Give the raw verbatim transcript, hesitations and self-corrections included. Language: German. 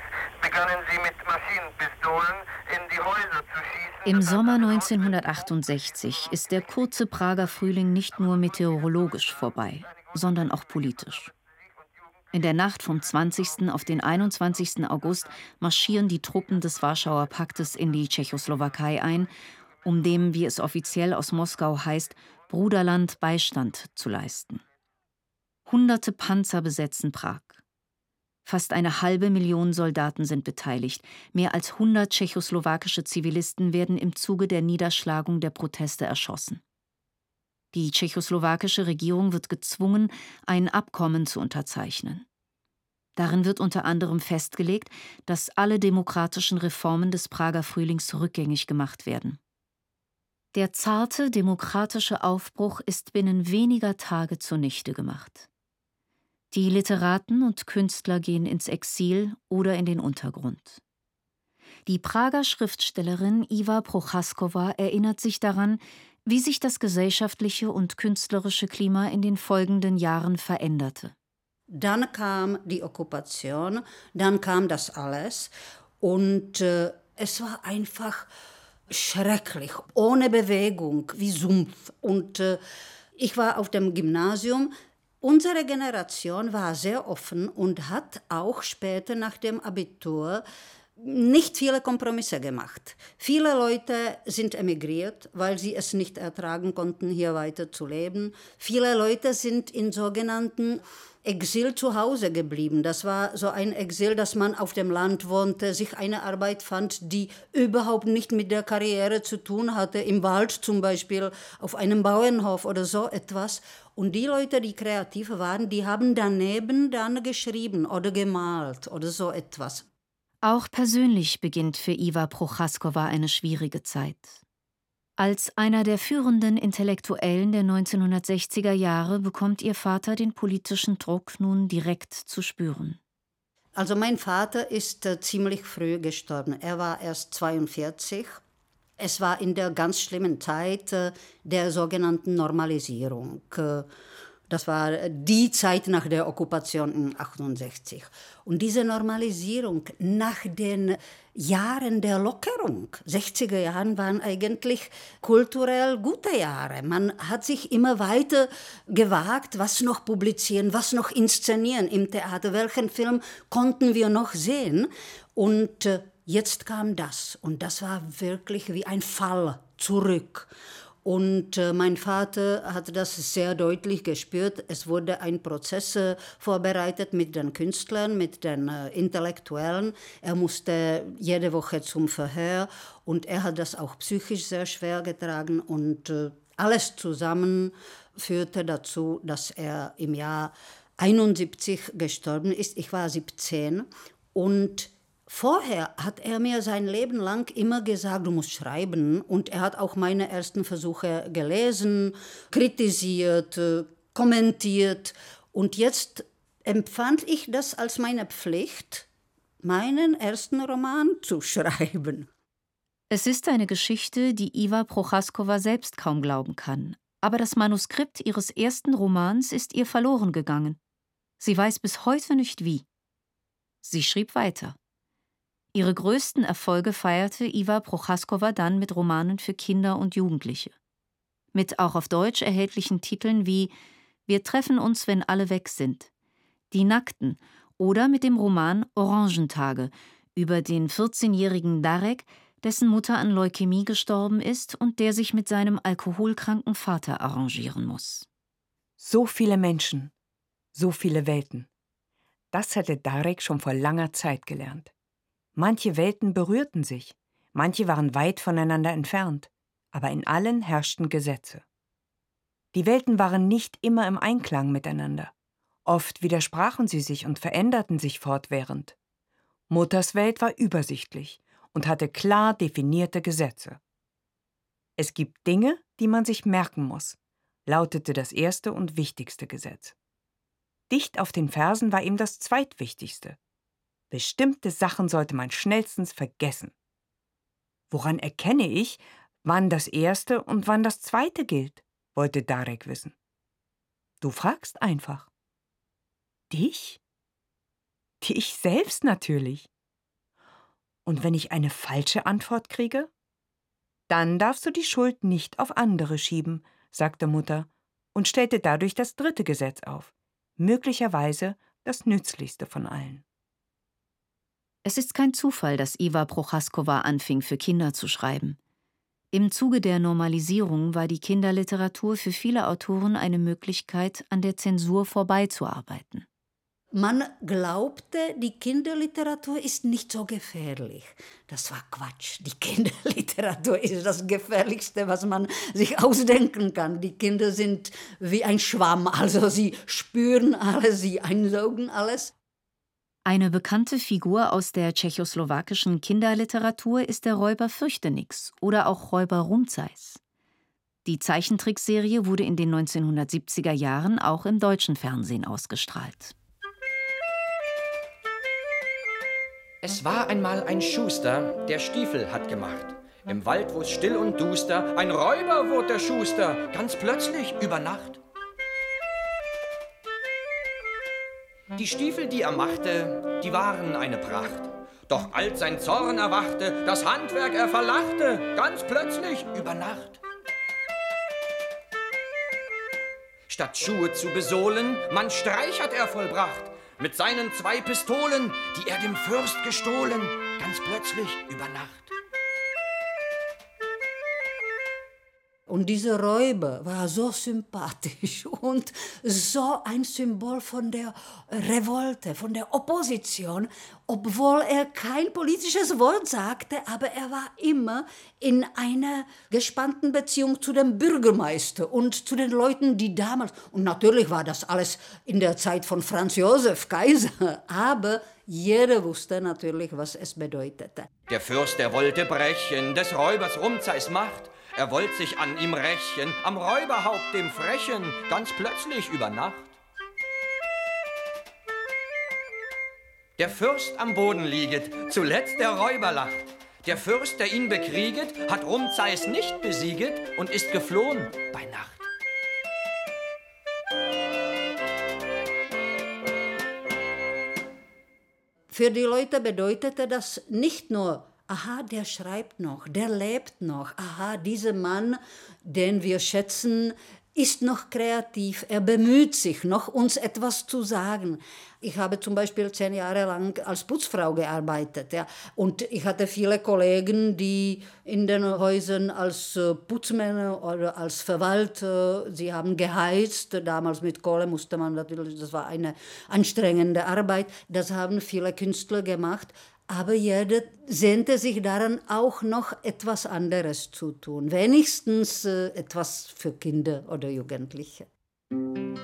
begannen sie mit Maschinenpistolen in die Häuser zu schießen. Im Sommer neunzehnhundertachtundsechzig ist der kurze Prager Frühling nicht nur meteorologisch vorbei, sondern auch politisch. In der Nacht vom zwanzigsten auf den einundzwanzigsten August marschieren die Truppen des Warschauer Paktes in die Tschechoslowakei ein, um dem, wie es offiziell aus Moskau heißt, Bruderland Beistand zu leisten. Hunderte Panzer besetzen Prag. Fast eine halbe Million Soldaten sind beteiligt. Mehr als hundert tschechoslowakische Zivilisten werden im Zuge der Niederschlagung der Proteste erschossen. Die tschechoslowakische Regierung wird gezwungen, ein Abkommen zu unterzeichnen. Darin wird unter anderem festgelegt, dass alle demokratischen Reformen des Prager Frühlings rückgängig gemacht werden. Der zarte demokratische Aufbruch ist binnen weniger Tage zunichte gemacht. Die Literaten und Künstler gehen ins Exil oder in den Untergrund. Die Prager Schriftstellerin Iva Prochaskowa erinnert sich daran, wie sich das gesellschaftliche und künstlerische Klima in den folgenden Jahren veränderte. Dann kam die Okkupation, dann kam das alles und äh, es war einfach schrecklich, ohne Bewegung, wie Sumpf. Und äh, ich war auf dem Gymnasium. Unsere Generation war sehr offen und hat auch später nach dem Abitur nicht viele Kompromisse gemacht. Viele Leute sind emigriert, weil sie es nicht ertragen konnten, hier weiter zu leben. Viele Leute sind in sogenannten Exil zu Hause geblieben. Das war so ein Exil, dass man auf dem Land wohnte, sich eine Arbeit fand, die überhaupt nicht mit der Karriere zu tun hatte, im Wald zum Beispiel, auf einem Bauernhof oder so etwas. Und die Leute, die kreativ waren, die haben daneben dann geschrieben oder gemalt oder so etwas. Auch persönlich beginnt für Iva Prochaskowa eine schwierige Zeit. Als einer der führenden Intellektuellen der neunzehnhundertsechziger Jahre bekommt ihr Vater den politischen Druck nun direkt zu spüren. Also mein Vater ist äh, ziemlich früh gestorben. Er war erst zweiundvierzig. Es war in der ganz schlimmen Zeit äh, der sogenannten Normalisierung. Äh, Das war die Zeit nach der Okkupation in achtundsechzig. Und diese Normalisierung nach den Jahren der Lockerung, sechziger Jahren waren eigentlich kulturell gute Jahre. Man hat sich immer weiter gewagt, was noch publizieren, was noch inszenieren im Theater, welchen Film konnten wir noch sehen. Und äh, jetzt kam das. Und das war wirklich wie ein Fall zurück. Und äh, mein Vater hat das sehr deutlich gespürt. Es wurde ein Prozess äh, vorbereitet mit den Künstlern, mit den äh, Intellektuellen. Er musste jede Woche zum Verhör und er hat das auch psychisch sehr schwer getragen. Und äh, alles zusammen führte dazu, dass er im Jahr einundsiebzig gestorben ist. Ich war siebzehn und vorher hat er mir sein Leben lang immer gesagt, du musst schreiben. Und er hat auch meine ersten Versuche gelesen, kritisiert, kommentiert. Und jetzt empfand ich das als meine Pflicht, meinen ersten Roman zu schreiben. Es ist eine Geschichte, die Iva Prochaskowa selbst kaum glauben kann. Aber das Manuskript ihres ersten Romans ist ihr verloren gegangen. Sie weiß bis heute nicht wie. Sie schrieb weiter. Ihre größten Erfolge feierte Iva Prochaskowa dann mit Romanen für Kinder und Jugendliche. Mit auch auf Deutsch erhältlichen Titeln wie »Wir treffen uns, wenn alle weg sind«, »Die Nackten« oder mit dem Roman »Orangentage« über den vierzehnjährigen Darek, dessen Mutter an Leukämie gestorben ist und der sich mit seinem alkoholkranken Vater arrangieren muss. So viele Menschen, so viele Welten. Das hätte Darek schon vor langer Zeit gelernt. Manche Welten berührten sich, manche waren weit voneinander entfernt, aber in allen herrschten Gesetze. Die Welten waren nicht immer im Einklang miteinander. Oft widersprachen sie sich und veränderten sich fortwährend. Mutters Welt war übersichtlich und hatte klar definierte Gesetze. Es gibt Dinge, die man sich merken muss, lautete das erste und wichtigste Gesetz. Dicht auf den Fersen war ihm das zweitwichtigste. Bestimmte Sachen sollte man schnellstens vergessen. Woran erkenne ich, wann das erste und wann das zweite gilt, wollte Darek wissen. Du fragst einfach. Dich? Dich selbst natürlich. Und wenn ich eine falsche Antwort kriege? Dann darfst du die Schuld nicht auf andere schieben, sagte Mutter und stellte dadurch das dritte Gesetz auf, möglicherweise das nützlichste von allen. Es ist kein Zufall, dass Iva Prochaskowa anfing, für Kinder zu schreiben. Im Zuge der Normalisierung war die Kinderliteratur für viele Autoren eine Möglichkeit, an der Zensur vorbeizuarbeiten. Man glaubte, die Kinderliteratur ist nicht so gefährlich. Das war Quatsch. Die Kinderliteratur ist das Gefährlichste, was man sich ausdenken kann. Die Kinder sind wie ein Schwamm, also sie spüren alles, sie einsaugen alles. Eine bekannte Figur aus der tschechoslowakischen Kinderliteratur ist der Räuber Fürchtenix oder auch Räuber Rumzeis. Die Zeichentrickserie wurde in den neunzehnhundertsiebziger Jahren auch im deutschen Fernsehen ausgestrahlt. Es war einmal ein Schuster, der Stiefel hat gemacht. Im Wald, wo's still und duster, ein Räuber wurde der Schuster, ganz plötzlich über Nacht. Die Stiefel, die er machte, die waren eine Pracht. Doch als sein Zorn erwachte, das Handwerk er verlachte, ganz plötzlich über Nacht. Statt Schuhe zu besohlen, man Streich hat er vollbracht. Mit seinen zwei Pistolen, die er dem Fürst gestohlen, ganz plötzlich über Nacht. Und dieser Räuber war so sympathisch und so ein Symbol von der Revolte, von der Opposition, obwohl er kein politisches Wort sagte, aber er war immer in einer gespannten Beziehung zu dem Bürgermeister und zu den Leuten, die damals, und natürlich war das alles in der Zeit von Franz Josef Kaiser, aber jeder wusste natürlich, was es bedeutete. Der Fürst, der wollte brechen, des Räubers Rumzeis Macht. Er wollte sich an ihm rächen, am Räuberhaupt dem Frechen, ganz plötzlich über Nacht. Der Fürst am Boden lieget, zuletzt der Räuber lacht. Der Fürst, der ihn bekrieget, hat Rumzeis nicht besieget und ist geflohen bei Nacht. Für die Leute bedeutete das nicht nur, aha, der schreibt noch, der lebt noch. Aha, dieser Mann, den wir schätzen, ist noch kreativ. Er bemüht sich noch, uns etwas zu sagen. Ich habe zum Beispiel zehn Jahre lang als Putzfrau gearbeitet. Ja. Und ich hatte viele Kollegen, die in den Häusern als Putzmänner oder als Verwalter, sie haben geheizt. Damals mit Kohle musste man natürlich, das war eine anstrengende Arbeit. Das haben viele Künstler gemacht. Aber jeder sehnte sich daran, auch noch etwas anderes zu tun. Wenigstens äh, etwas für Kinder oder Jugendliche.